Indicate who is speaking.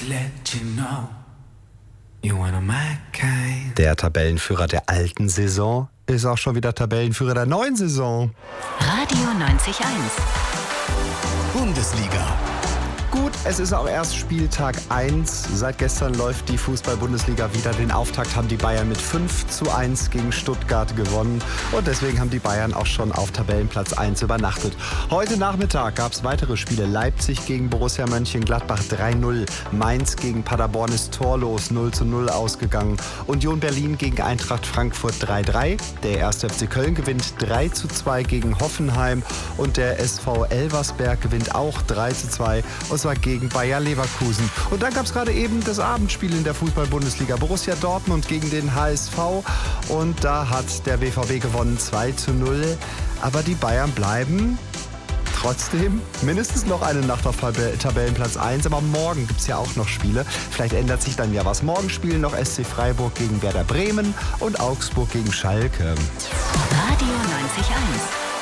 Speaker 1: Der Tabellenführer der alten Saison ist auch schon wieder Tabellenführer der neuen Saison.
Speaker 2: Radio 90.1
Speaker 3: Bundesliga.
Speaker 1: Gut, es ist auch erst Spieltag 1. Seit gestern läuft die Fußball-Bundesliga wieder. Den Auftakt haben die Bayern mit 5:1 gegen Stuttgart gewonnen. Und deswegen haben die Bayern auch schon auf Tabellenplatz 1 übernachtet. Heute Nachmittag gab es weitere Spiele. Leipzig gegen Borussia Mönchengladbach 3:0. Mainz gegen Paderborn ist torlos 0:0 ausgegangen. Union Berlin gegen Eintracht Frankfurt 3:3. Der 1. FC Köln gewinnt 3:2 gegen Hoffenheim. Und der SV Elversberg gewinnt auch 3:2. Und zwar gegen Bayer Leverkusen. Und dann gab es gerade eben das Abendspiel in der Fußball-Bundesliga. Borussia Dortmund gegen den HSV. Und da hat der BVB gewonnen 2:0. Aber die Bayern bleiben trotzdem mindestens noch eine Nacht auf Tabellenplatz 1. Aber morgen gibt es ja auch noch Spiele. Vielleicht ändert sich dann ja was. Morgen spielen noch SC Freiburg gegen Werder Bremen und Augsburg gegen Schalke.
Speaker 2: Radio 90.1